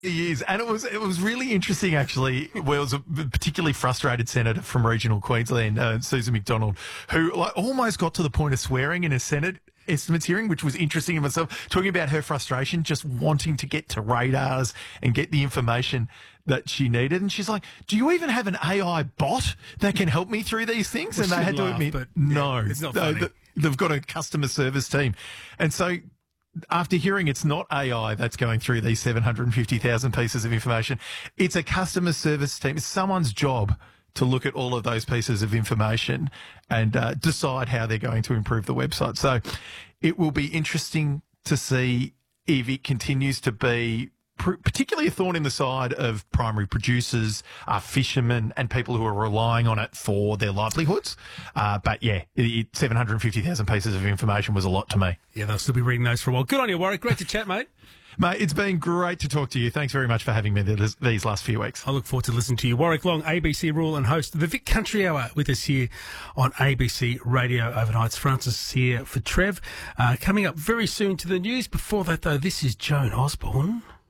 He is, and it was really interesting actually. Where it was a particularly frustrated senator from regional Queensland, Susan McDonald, who almost got to the point of swearing in a Senate estimates hearing, which was interesting in myself, talking about her frustration, just wanting to get to radars and get the information that she needed. And she's like, "Do you even have an AI bot that can help me through these things?" Well, and they had to laugh, admit, but, no, yeah, it's not funny. they've got a customer service team, and so. After hearing it's not AI that's going through these 750,000 pieces of information, it's a customer service team. It's someone's job to look at all of those pieces of information and decide how they're going to improve the website. So it will be interesting to see if it continues to be particularly a thorn in the side of primary producers, fishermen, and people who are relying on it for their livelihoods. But yeah, 750,000 pieces of information was a lot to me. Yeah, they'll still be reading those for a while. Good on you, Warwick. Great to chat, mate. Mate, it's been great to talk to you. Thanks very much for having me these last few weeks. I look forward to listening to you. Warwick Long, ABC Rural and host of the Vic Country Hour with us here on ABC Radio Overnights. Francis here for Trev. Coming up very soon to the news. Before that, though, this is Joan Osborne.